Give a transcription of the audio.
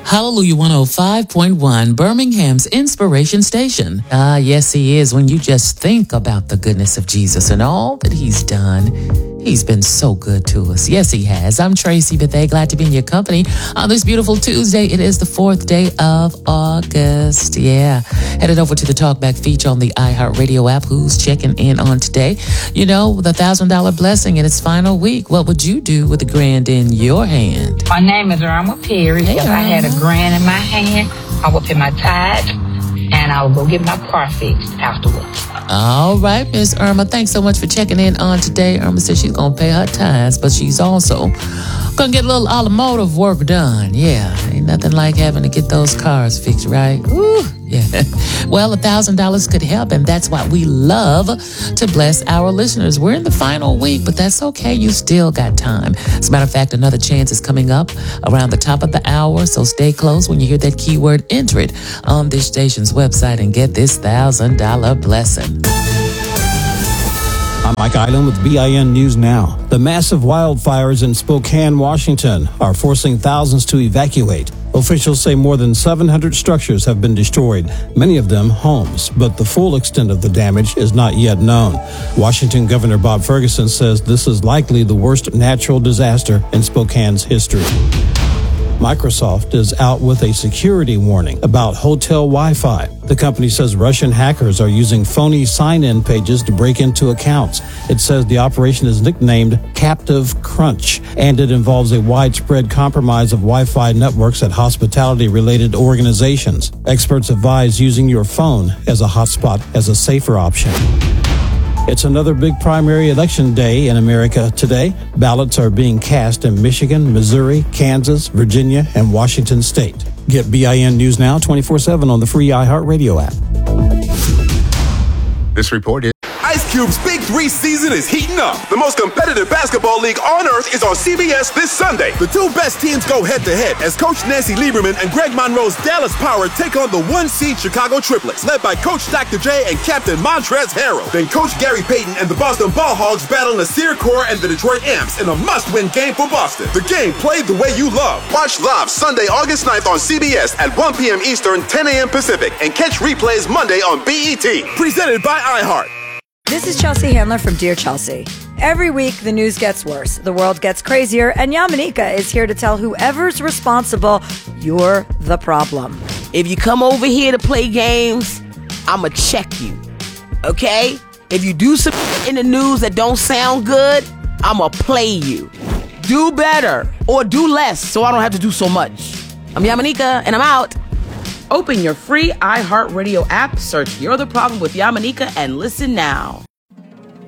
Hallelujah 105.1, Birmingham's Inspiration Station. Yes, he is. When you just think about the goodness of Jesus and all that he's done, he's been so good to us. Yes, he has. I'm Tracy Bethea, glad to be in your company on this beautiful Tuesday. It is the 4th day of August. Yeah. Headed over to the Talkback feature on the iHeartRadio app. Who's checking in on today? You know, the $1,000 blessing in its final week. What would you do with a grand in your hand? My name is Irma Perry. Hey, if I had a grand in my hand, I would pay my tithe and I would go get my car fixed afterwards. All right, Miss Irma, thanks so much for checking in on today. Irma says she's going to pay her tithes, but she's also going to get a little automotive work done. Yeah, ain't nothing like having to get those cars fixed, right? Ooh, yeah. Well, $1,000 could help, and that's why we love to bless our listeners. We're in the final week, but that's okay. You still got time. As a matter of fact, another chance is coming up around the top of the hour, so stay close. When you hear that keyword, enter it on this station's website and get this $1,000 blessing. I'm Mike Island with BIN News Now. The massive wildfires in Spokane, Washington are forcing thousands to evacuate. Officials say more than 700 structures have been destroyed, many of them homes, but the full extent of the damage is not yet known. Washington Governor Bob Ferguson says this is likely the worst natural disaster in Spokane's history. Microsoft is out with a security warning about hotel Wi-Fi. The company says Russian hackers are using phony sign-in pages to break into accounts. It says the operation is nicknamed Captive Crunch, and it involves a widespread compromise of Wi-Fi networks at hospitality-related organizations. Experts advise using your phone as a hotspot as a safer option. It's another big primary election day in America today. Ballots are being cast in Michigan, Missouri, Kansas, Virginia, and Washington State. Get BIN News Now 24/7 on the free iHeartRadio app. This report is... Ice Cube's Big 3 season is heating up. The most competitive basketball league on earth is on CBS this Sunday. The two best teams go head-to-head as Coach Nancy Lieberman and Greg Monroe's Dallas Power take on the 1-seed Chicago Triplets, led by Coach Dr. J and Captain Montrezl Harrell. Then Coach Gary Payton and the Boston Ball Hogs battle Nasir Kaur and the Detroit Amps in a must-win game for Boston. The game played the way you love. Watch live Sunday, August 9th on CBS at 1 p.m. Eastern, 10 a.m. Pacific, and catch replays Monday on BET. Presented by iHeart. This is Chelsea Handler from Dear Chelsea. Every week, the news gets worse, the world gets crazier, and Yamanika is here to tell whoever's responsible, you're the problem. If you come over here to play games, I'ma check you, okay? If you do some in the news that don't sound good, I'ma play you. Do better, or do less, so I don't have to do so much. I'm Yamanika, and I'm out. Open your free iHeartRadio app, search You're the Problem with Yamanika, and listen now.